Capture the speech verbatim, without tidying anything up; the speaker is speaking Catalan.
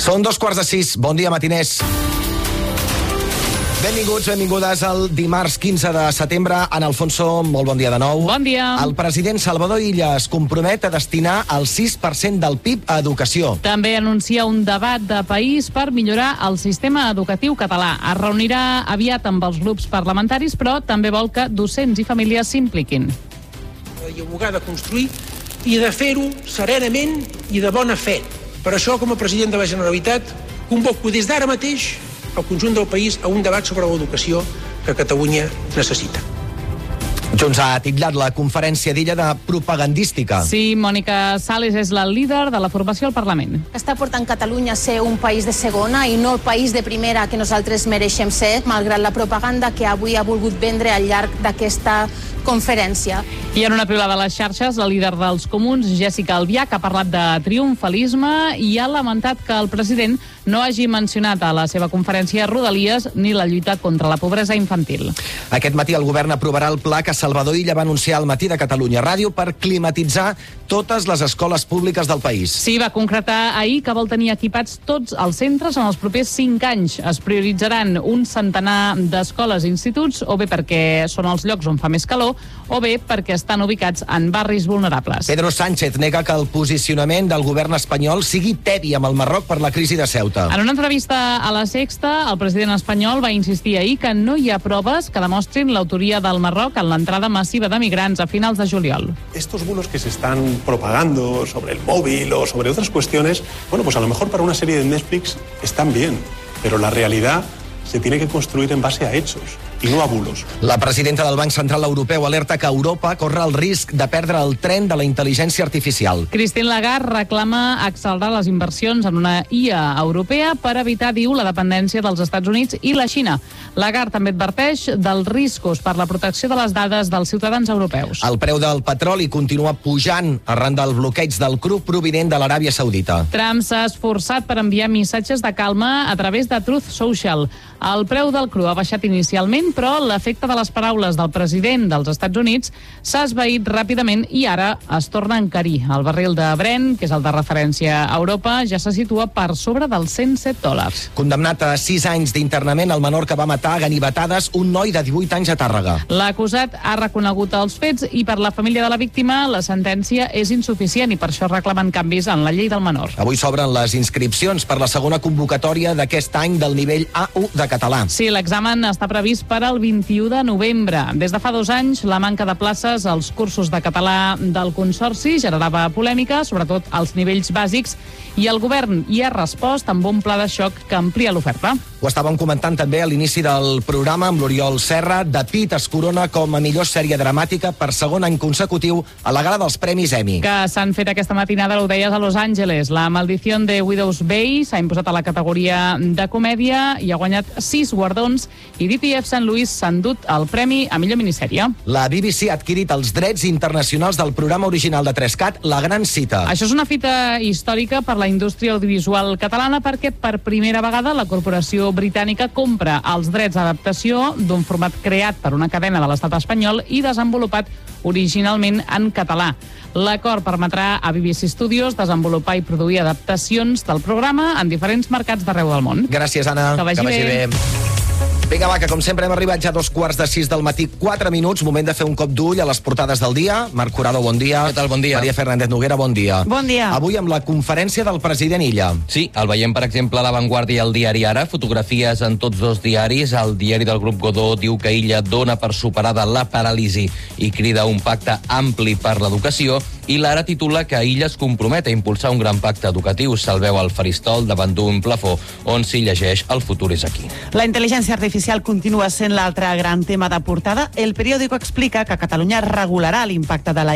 Són dos quarts de sis. Bon dia, matiners. Benvinguts, benvingudes al dimarts quinze de setembre. Ana Alfonso, molt bon dia de nou. Bon dia. El president Salvador Illa es compromet a destinar el sis per cent del P I B a educació. També anuncia un debat de país per millorar el sistema educatiu català. Es reunirà aviat amb els grups parlamentaris, però també vol que docents i famílies s'impliquin. I abogar de construir i de fer-ho serenament i de bona fe. Per això, com a president de la Generalitat, convoco des d'ara mateix el conjunt del país a un debat sobre l'educació que Catalunya necessita. Junts ha titllat la conferència d'Illa de propagandística. Sí, Mònica Sales és la líder de la formació al Parlament. Està portant Catalunya a ser un país de segona i no el país de primera que nosaltres mereixem ser, malgrat la propaganda que avui ha volgut vendre al llarg d'aquesta conferència. I en una piulada a les xarxes, la líder dels comuns, Jessica Albiach, ha parlat de triomfalisme i ha lamentat que el president no hagi mencionat a la seva conferència Rodalies ni la lluita contra la pobresa infantil. Aquest matí el govern aprovarà el pla que Salvador Illa va anunciar al matí de Catalunya Ràdio per climatitzar totes les escoles públiques del país. Sí, va concretar ahir que vol tenir equipats tots els centres en els propers cinc anys. Es prioritzaran un centenar d'escoles i instituts, o bé perquè són els llocs on fa més calor, o bé perquè estan ubicats en barris vulnerables. Pedro Sánchez nega que el posicionament del govern espanyol sigui tebi amb el Marroc per la crisi de Ceuta. En una entrevista a La Sexta, el president espanyol va insistir ahir que no hi ha proves que demostrin l'autoria del Marroc en l'entrada massiva de migrants a finals de juliol. Estos bulos que se están propagando sobre el móvil o sobre otras cuestiones, bueno, pues a lo mejor para una serie de Netflix están bien, pero la realidad se tiene que construir en base a hechos i no a bulos. La presidenta del Banc Central Europeu alerta que Europa corre el risc de perdre el tren de la intel·ligència artificial. Christine Lagarde reclama accelerar les inversions en una I A europea per evitar, diu, la dependència dels Estats Units i la Xina. Lagarde també adverteix dels riscos per la protecció de les dades dels ciutadans europeus. El preu del petroli continua pujant arran del bloqueig del cru provinent de l'Aràbia Saudita. Trump s'ha esforçat per enviar missatges de calma a través de Truth Social. El preu del cru ha baixat inicialment, però l'efecte de les paraules del president dels Estats Units s'ha esvaït ràpidament i ara es torna a encarir. El barril de Brent, que és el de referència a Europa, ja se situa per sobre dels cent set dòlars. Condemnat a sis anys d'internament el menor que va matar a ganivetades un noi de divuit anys a Tàrrega. L'acusat ha reconegut els fets i per la família de la víctima la sentència és insuficient i per això reclamen canvis en la llei del menor. Avui s'obren les inscripcions per la segona convocatòria d'aquest any del nivell A u de català. Sí, l'examen està previst per al vint-i-u de novembre. Des de fa dos anys, la manca de places als cursos de català del Consorci generava polèmica, sobretot als nivells bàsics, i el govern hi ha respost amb un pla de xoc que amplia l'oferta. Ho estàvem comentant també a l'inici del programa amb l'Oriol Serra. De Pitt es corona com a millor sèrie dramàtica per segon any consecutiu a la gala dels Premis Emmy. Que s'han fet aquesta matinada, ho deies, a Los Angeles. La Maldición de Widow's Bay s'ha imposat a la categoria de comèdia i ha guanyat sis guardons, i D T F Saint Louis s'ha endut el premi a millor minissèrie. La B B C ha adquirit els drets internacionals del programa original de Trescat, La Gran Cita. Això és una fita històrica per la indústria audiovisual catalana perquè per primera vegada la corporació britànica compra els drets d'adaptació d'un format creat per una cadena de l'estat espanyol i desenvolupat originalment en català. L'acord permetrà a B B C Studios desenvolupar i produir adaptacions del programa en diferents mercats d'arreu del món. Gràcies, Anna. Que vagi, que vagi bé. bé. Vinga, va, que com sempre hem arribat ja a dos quarts de sis del matí, quatre minuts, moment de fer un cop d'ull a les portades del dia. Marc Curado, bon dia. Què tal, bon dia. Maria Fernández Noguera, bon dia. Bon dia. Avui amb la conferència del president Illa. Sí, el veiem, per exemple, a La Vanguardia i al diari Ara, fotografies en tots dos diaris. El diari del grup Godó diu que Illa dona per superada la paràlisi i crida un pacte ampli per l'educació, i l'Ara titula que Illa es compromet a impulsar un gran pacte educatiu. Se'l veu al faristol davant d'un plafó on s'hi llegeix "El futur és aquí". La intel·ligència artificial continua sent l'altre gran tema de portada. El periòdico explica que Catalunya regularà l'impacte de la